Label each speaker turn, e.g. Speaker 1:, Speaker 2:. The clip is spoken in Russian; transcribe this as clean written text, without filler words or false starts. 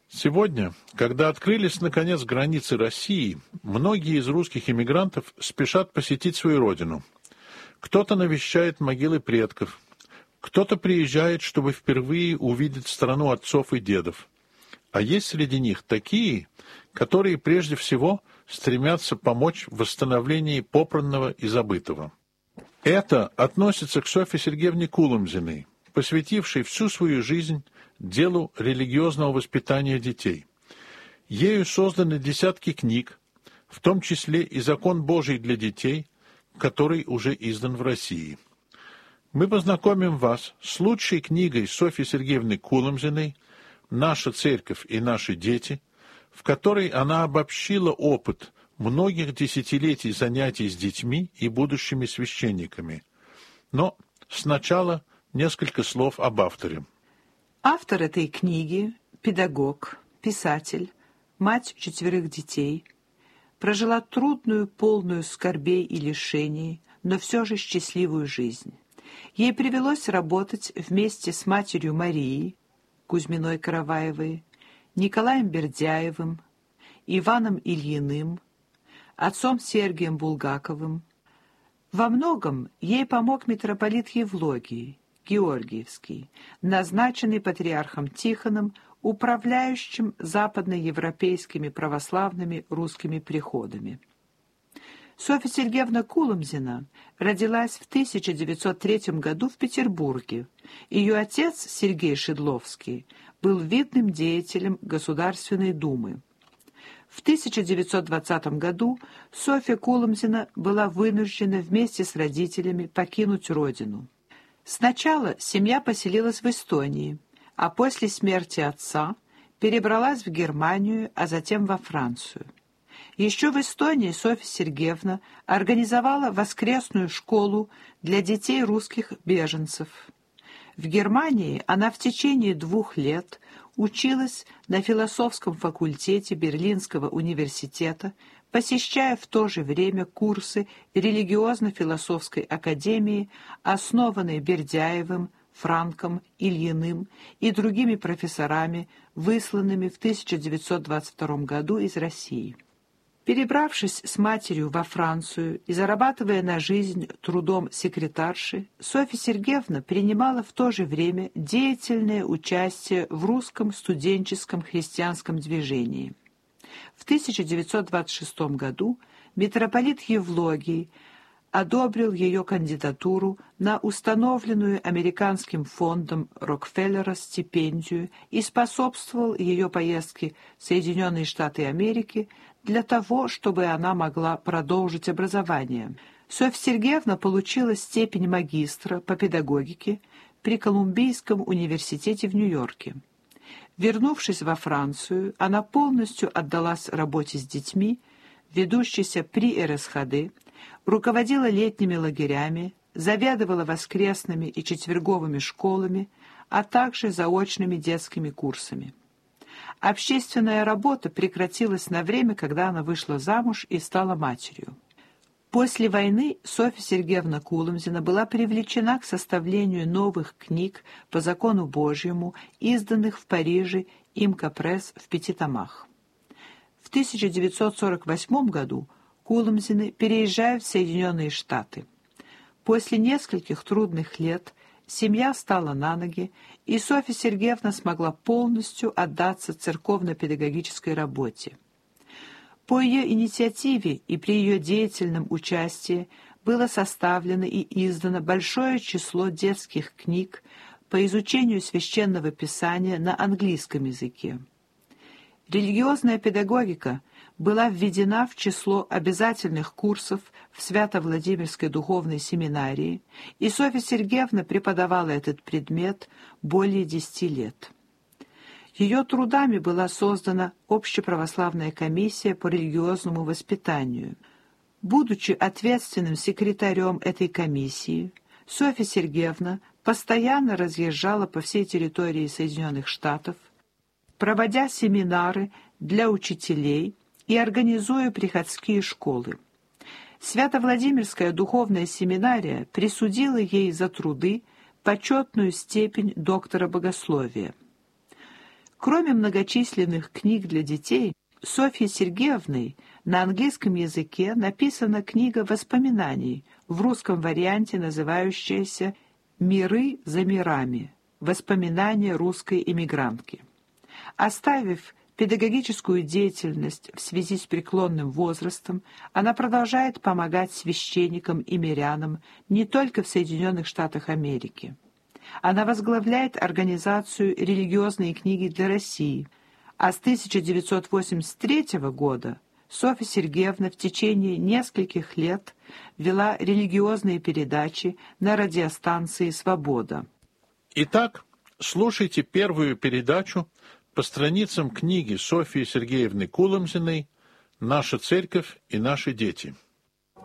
Speaker 1: Сегодня, когда открылись, наконец, границы России, многие из русских эмигрантов спешат посетить свою родину. Кто-то навещает могилы предков, кто-то приезжает, чтобы впервые увидеть страну отцов и дедов. А есть среди них такие, которые прежде всего стремятся помочь в восстановлении попранного и забытого. Это относится к Софье Сергеевне Куломзиной, посвятившей всю свою жизнь делу религиозного воспитания детей. Ею созданы десятки книг, в том числе и «Закон Божий для детей», который уже издан в России. Мы познакомим вас с лучшей книгой Софьи Сергеевны Куломзиной «Наша церковь и наши дети», в которой она обобщила опыт многих десятилетий занятий с детьми и будущими священниками. Но сначала несколько слов об авторе.
Speaker 2: Автор этой книги – педагог, писатель, мать 4 детей, прожила трудную, полную скорбей и лишений, но все же счастливую жизнь. Ей привелось работать вместе с матерью Марией, Кузьминой-Караваевой, Николаем Бердяевым, Иваном Ильиным, отцом Сергием Булгаковым. Во многом ей помог митрополит Евлогий, Георгиевский, назначенный патриархом Тихоном, управляющим западноевропейскими православными русскими приходами. Софья Сергеевна Куломзина родилась в 1903 году в Петербурге. Ее отец, Сергей Шедловский, был видным деятелем Государственной Думы. В 1920 году Софья Куломзина была вынуждена вместе с родителями покинуть родину. Сначала семья поселилась в Эстонии, а после смерти отца перебралась в Германию, а затем во Францию. Еще в Эстонии Софья Сергеевна организовала воскресную школу для детей русских беженцев. В Германии она в течение 2 лет училась на философском факультете Берлинского университета, посещая в то же время курсы религиозно-философской академии, основанной Бердяевым, Франком, Ильиным и другими профессорами, высланными в 1922 году из России. Перебравшись с матерью во Францию и зарабатывая на жизнь трудом секретарши, Софья Сергеевна принимала в то же время деятельное участие в русском студенческом христианском движении. В 1926 году митрополит Евлогий одобрил ее кандидатуру на установленную американским фондом Рокфеллера стипендию и способствовал ее поездке в Соединенные Штаты Америки для того, чтобы она могла продолжить образование. Софья Сергеевна получила степень магистра по педагогике при Колумбийском университете в Нью-Йорке. Вернувшись во Францию, она полностью отдалась работе с детьми, ведущейся при РСХД, руководила летними лагерями, заведовала воскресными и четверговыми школами, а также заочными детскими курсами. Общественная работа прекратилась на время, когда она вышла замуж и стала матерью. После войны Софья Сергеевна Куломзина была привлечена к составлению новых книг по закону Божьему, изданных в Париже «Имка-пресс» в 5 томах. В 1948 году Куломзины переезжают в Соединенные Штаты. После нескольких трудных лет семья стала на ноги, и Софья Сергеевна смогла полностью отдаться церковно-педагогической работе. По ее инициативе и при ее деятельном участии было составлено и издано большое число детских книг по изучению священного писания на английском языке. Религиозная педагогика была введена в число обязательных курсов в Свято-Владимирской духовной семинарии, и Софья Сергеевна преподавала этот предмет более 10 лет. Ее трудами была создана Общеправославная комиссия по религиозному воспитанию. Будучи ответственным секретарем этой комиссии, Софья Сергеевна постоянно разъезжала по всей территории Соединенных Штатов, проводя семинары для учителей и организуя приходские школы. Свято-Владимирская духовная семинария присудила ей за труды почетную степень доктора богословия. Кроме многочисленных книг для детей, Софьей Сергеевной на английском языке написана книга воспоминаний, в русском варианте называющаяся «Миры за мирами. Воспоминания русской эмигрантки». Оставив педагогическую деятельность в связи с преклонным возрастом, она продолжает помогать священникам и мирянам не только в Соединенных Штатах Америки. Она возглавляет организацию «Религиозные книги для России», а с 1983 года Софья Сергеевна в течение нескольких лет вела религиозные передачи на радиостанции «Свобода».
Speaker 1: Итак, слушайте первую передачу по страницам книги Софьи Сергеевны Куломзиной «Наша церковь и наши дети».